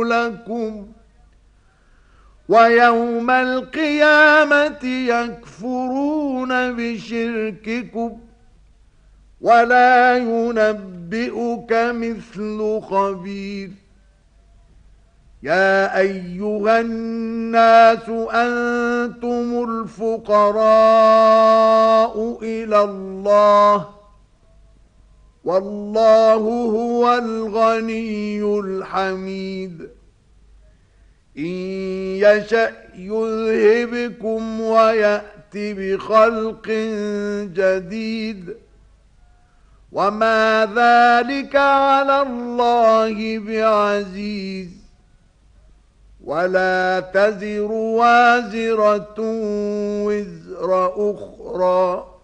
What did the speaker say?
لكم ويوم القيامة يكفرون بشرككم ولا ينبئك مثل خبير. يا أيها الناس أنتم الفقراء إلى الله والله هو الغني الحميد. إن يشأ يذهبكم ويأت بخلق جديد وما ذلك على الله بعزيز. ولا تزر وازرة وزر أخرى